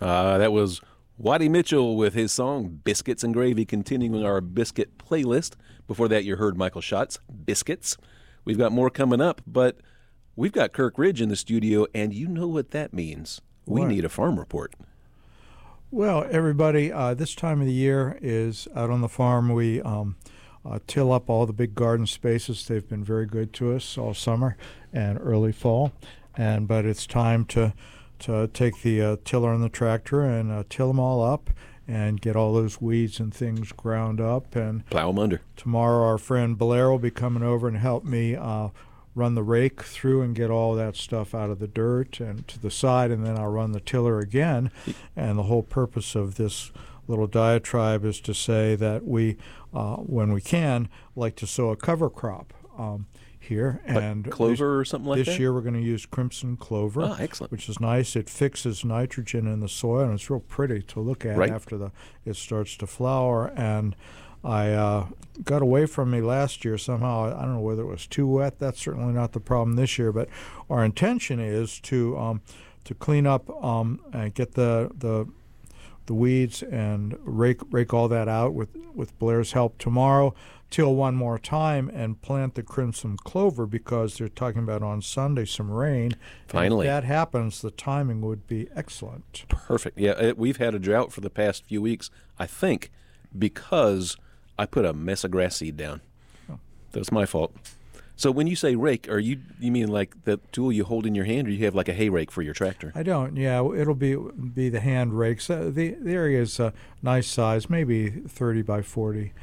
That was Waddy Mitchell with his song Biscuits and Gravy, continuing our biscuit playlist. Before that, you heard Michael Scott's Biscuits. We've got more coming up, but we've got Kirk Ridge in the studio, and you know what that means. We What? need a farm report. Well, everybody, this time of the year is out on the farm. We till up all the big garden spaces. They've been very good to us all summer and early fall. But it's time to take the tiller and the tractor and till them all up and get all those weeds and things ground up. And Plow them under. tomorrow our friend Blair will be coming over and help me run the rake through and get all that stuff out of the dirt and to the side, and then I'll run the tiller again. And the whole purpose of this little diatribe is to say that we, when we can, like to sow a cover crop here. And clover or something like that? This year we're going to use crimson clover, Oh, excellent. which is nice. It fixes nitrogen in the soil, and it's real pretty to look at Right. after it starts to flower. And I got away from me last year somehow. I don't know whether it was too wet. That's certainly not the problem this year. But our intention is to clean up and get the weeds and rake all that out with Blair's help tomorrow. Till one more time and plant the crimson clover because they're talking about on Sunday some rain. Finally. And if that happens, the timing would be excellent. Perfect. Yeah, we've had a drought for the past few weeks, I think, because I put a mess of grass seed down. Oh. That's my fault. So when you say rake, you mean like the tool you hold in your hand, or you have like a hay rake for your tractor? I don't. Yeah, it'll be the hand rakes. The area is a nice size, maybe 30 by 40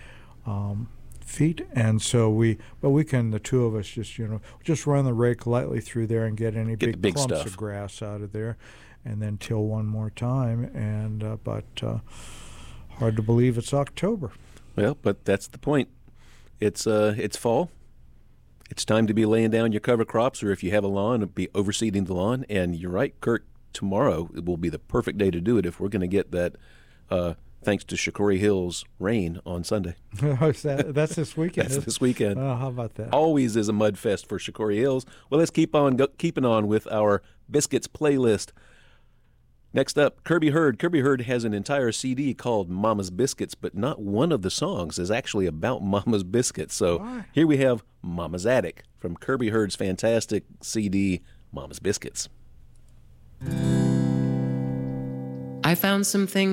feet, and so we can, the two of us, just run the rake lightly through there and get any Get the big clumps stuff of grass out of there, and then till one more time. And but hard to believe it's October. Well, but that's the point. It's fall. It's time to be laying down your cover crops, or if you have a lawn, be overseeding the lawn. And you're right, Kirk, tomorrow it will be the perfect day to do it if we're going to get that, thanks to Shikori Hills, rain on Sunday. That's this weekend. That's this weekend. Oh, how about that? Always is a mud fest for Shikori Hills. Well, let's keep on keeping on with our Biscuits playlist. Next up, Kirby Hurd. Kirby Hurd has an entire CD called Mama's Biscuits, but not one of the songs is actually about Mama's Biscuits. So Why? here we have Mama's Attic from Kirby Hurd's fantastic CD, Mama's Biscuits. I found some things